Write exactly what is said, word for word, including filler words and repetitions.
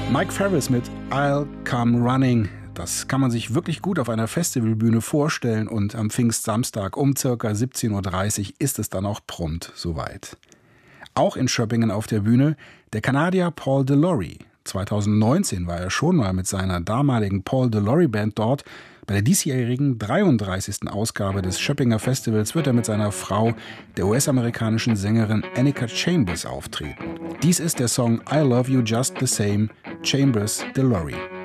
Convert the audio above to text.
Mike Ferris mit I'll Come Running. Das kann man sich wirklich gut auf einer Festivalbühne vorstellen und am Pfingstsamstag um ca. siebzehn Uhr dreißig ist es dann auch prompt soweit. Auch in Schöppingen auf der Bühne der Kanadier Paul DeLory. zweitausendneunzehn war er schon mal mit seiner damaligen Paul DeLory Band dort. Bei der diesjährigen dreiunddreißigsten Ausgabe des Schöppinger Festivals wird er mit seiner Frau, der U S-amerikanischen Sängerin Annika Chambers, auftreten. Dies ist der Song I Love You Just the Same, Chambers DeLory.